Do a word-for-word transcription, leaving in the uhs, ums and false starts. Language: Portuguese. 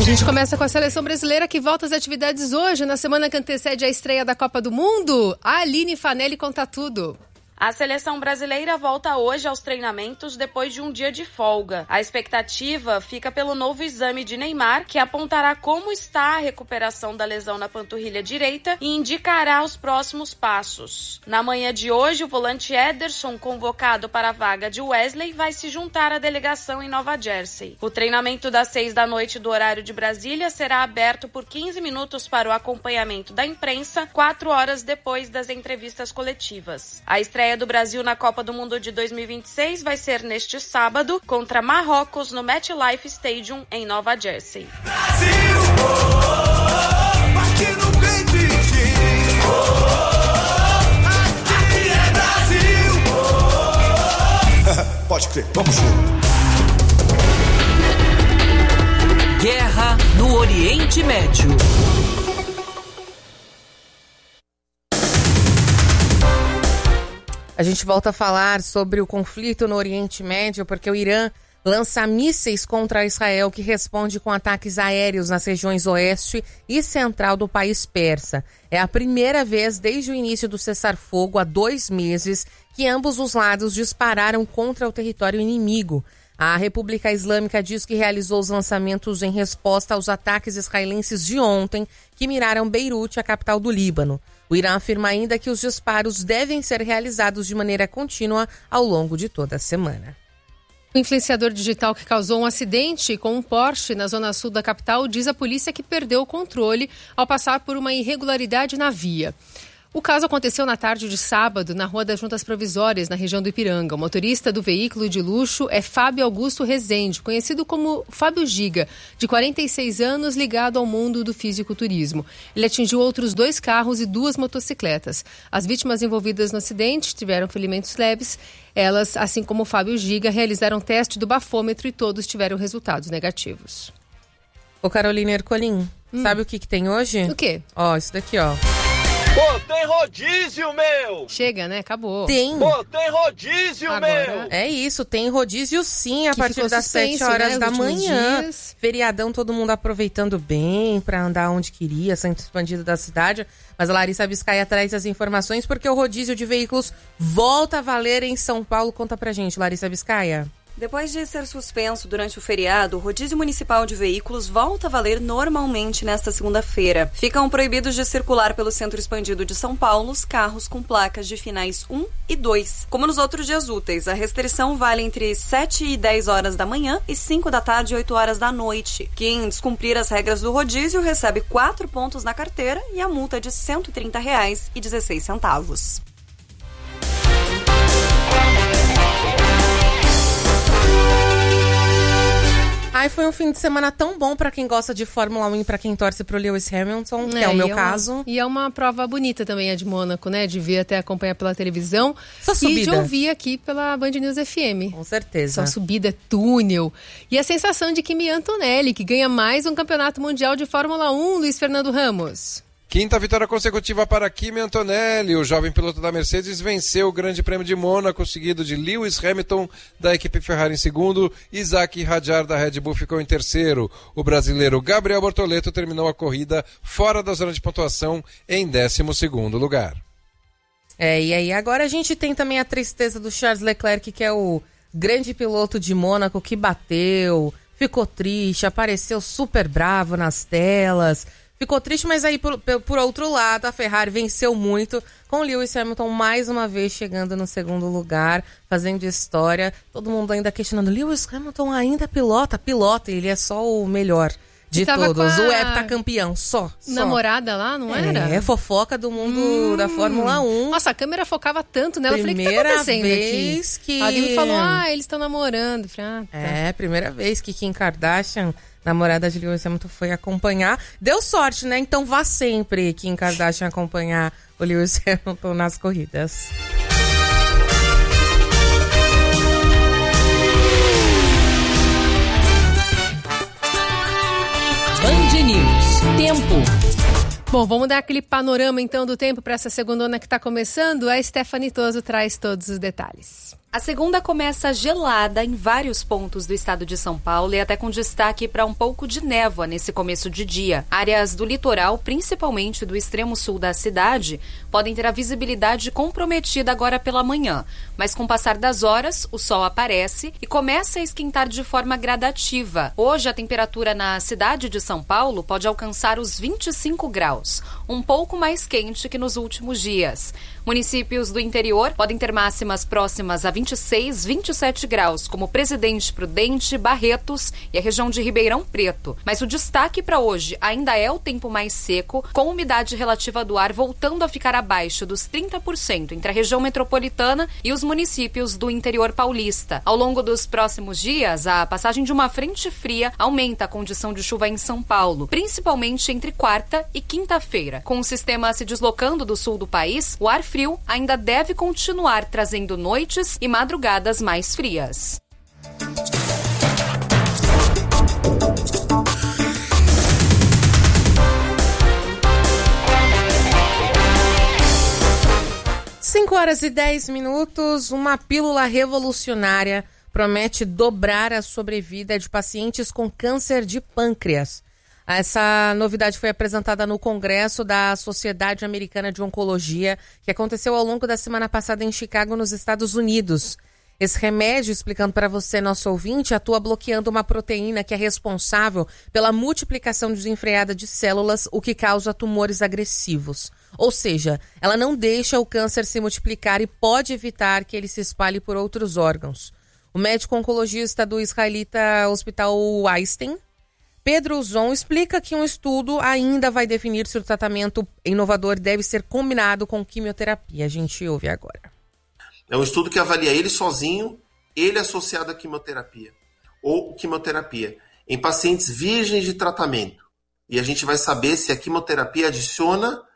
A gente começa com a seleção brasileira que volta às atividades hoje, na semana que antecede a estreia da Copa do Mundo. A Aline Fanelli conta tudo. A seleção brasileira volta hoje aos treinamentos depois de um dia de folga. A expectativa fica pelo novo exame de Neymar, que apontará como está a recuperação da lesão na panturrilha direita e indicará os próximos passos. Na manhã de hoje, o volante Ederson, convocado para a vaga de Wesley, vai se juntar à delegação em Nova Jersey. O treinamento das seis da noite do horário de Brasília será aberto por quinze minutos para o acompanhamento da imprensa, quatro horas depois das entrevistas coletivas. A estreia A estreia do Brasil na Copa do Mundo de dois mil e vinte e seis vai ser neste sábado contra Marrocos no MetLife Stadium em Nova Jersey. Brasil, oh, oh, partindo bem de ti, oh, oh, aqui é Brasil, oh, oh. Pode crer, vamos junto. Guerra no Oriente Médio. A gente volta a falar sobre o conflito no Oriente Médio porque o Irã lança mísseis contra Israel que responde com ataques aéreos nas regiões oeste e central do país persa. É a primeira vez desde o início do cessar-fogo há dois meses que ambos os lados dispararam contra o território inimigo. A República Islâmica diz que realizou os lançamentos em resposta aos ataques israelenses de ontem que miraram Beirute, a capital do Líbano. O Irã afirma ainda que os disparos devem ser realizados de maneira contínua ao longo de toda a semana. O influenciador digital que causou um acidente com um Porsche na zona sul da capital diz à polícia que perdeu o controle ao passar por uma irregularidade na via. O caso aconteceu na tarde de sábado, na Rua das Juntas Provisórias, na região do Ipiranga. O motorista do veículo de luxo é Fábio Augusto Rezende, conhecido como Fábio Giga, de quarenta e seis anos, ligado ao mundo do fisiculturismo. Ele atingiu outros dois carros e duas motocicletas. As vítimas envolvidas no acidente tiveram ferimentos leves. Elas, assim como o Fábio Giga, realizaram teste do bafômetro e todos tiveram resultados negativos. Ô Carolina Ercolim, hum. sabe o que, que tem hoje? O quê? Ó, isso daqui, ó. Pô, tem rodízio, meu! Chega, né? Acabou. Tem. Pô, tem rodízio, Agora... meu! É isso, tem rodízio sim, a que partir das suspenso, sete horas né, da manhã. Dias. Feriadão, todo mundo aproveitando bem pra andar onde queria, centro expandido da cidade. Mas a Larissa Biscaia traz as informações porque o rodízio de veículos volta a valer em São Paulo. Conta pra gente, Larissa Biscaia. Depois de ser suspenso durante o feriado, o rodízio municipal de veículos volta a valer normalmente nesta segunda-feira. Ficam proibidos de circular pelo centro expandido de São Paulo os carros com placas de finais um e dois. Como nos outros dias úteis, a restrição vale entre sete e dez horas da manhã e cinco da tarde e oito horas da noite. Quem descumprir as regras do rodízio recebe quatro pontos na carteira e a multa de cento e trinta reais e dezesseis centavos. Ai, foi um fim de semana tão bom pra quem gosta de Fórmula um e pra quem torce pro Lewis Hamilton, que é, é o meu é caso. Uma, e é uma prova bonita também, a de Mônaco, né? De ver até acompanhar pela televisão. Só subida. E de ouvir aqui pela Band News F M. Com certeza. Só subida, túnel. E a sensação de Kimi Antonelli, que ganha mais um campeonato mundial de Fórmula um, Luiz Fernando Ramos. Quinta vitória consecutiva para Kimi Antonelli. O jovem piloto da Mercedes venceu o Grande Prêmio de Mônaco, seguido de Lewis Hamilton, da equipe Ferrari em segundo. Isaac Hadjar, da Red Bull, ficou em terceiro. O brasileiro Gabriel Bortoleto terminou a corrida fora da zona de pontuação em décimo segundo lugar. É, e aí agora a gente tem também a tristeza do Charles Leclerc, que é o grande piloto de Mônaco, que bateu, ficou triste, apareceu super bravo nas telas... Ficou triste, mas aí, por, por outro lado, a Ferrari venceu muito, com Lewis Hamilton mais uma vez chegando no segundo lugar, fazendo história. Todo mundo ainda questionando, Lewis Hamilton ainda pilota? Pilota, ele é só o melhor de todos, o heptacampeão, só, só. Namorada lá, não era? É, fofoca do mundo hum. da Fórmula um. Nossa, a câmera focava tanto nela, primeira eu falei, o que tá acontecendo vez aqui? Que... Alguém me falou, ah, eles estão namorando. Falei, ah, tá. É, primeira vez que Kim Kardashian... namorada de Lewis Hamilton, foi acompanhar. Deu sorte, né? Então vá sempre Kim Kardashian acompanhar o Lewis Hamilton nas corridas. Band News. Tempo. Bom, vamos dar aquele panorama então do tempo para essa segundona que está começando. A Stephanie Toso traz todos os detalhes. A segunda começa gelada em vários pontos do estado de São Paulo e até com destaque para um pouco de névoa nesse começo de dia. Áreas do litoral, principalmente do extremo sul da cidade, podem ter a visibilidade comprometida agora pela manhã. Mas com o passar das horas, o sol aparece e começa a esquentar de forma gradativa. Hoje, a temperatura na cidade de São Paulo pode alcançar os vinte e cinco graus, um pouco mais quente que nos últimos dias. Municípios do interior podem ter máximas próximas a vinte e seis, vinte e sete graus, como Presidente Prudente, Barretos e a região de Ribeirão Preto. Mas o destaque para hoje ainda é o tempo mais seco, com umidade relativa do ar voltando a ficar abaixo dos trinta por cento entre a região metropolitana e os municípios do interior paulista. Ao longo dos próximos dias, a passagem de uma frente fria aumenta a condição de chuva em São Paulo, principalmente entre quarta e quinta-feira. Com o sistema se deslocando do sul do país, o ar frio ainda deve continuar trazendo noites e madrugadas mais frias. cinco horas e dez minutos, uma pílula revolucionária promete dobrar a sobrevida de pacientes com câncer de pâncreas. Essa novidade foi apresentada no Congresso da Sociedade Americana de Oncologia, que aconteceu ao longo da semana passada em Chicago, nos Estados Unidos. Esse remédio, explicando para você, nosso ouvinte, atua bloqueando uma proteína que é responsável pela multiplicação desenfreada de células, o que causa tumores agressivos. Ou seja, ela não deixa o câncer se multiplicar e pode evitar que ele se espalhe por outros órgãos. O médico oncologista do israelita Hospital Einstein, Pedro Zon, explica que um estudo ainda vai definir se o tratamento inovador deve ser combinado com quimioterapia. A gente ouve agora. É um estudo que avalia ele sozinho, ele associado à quimioterapia, ou quimioterapia, em pacientes virgens de tratamento. E a gente vai saber se a quimioterapia adiciona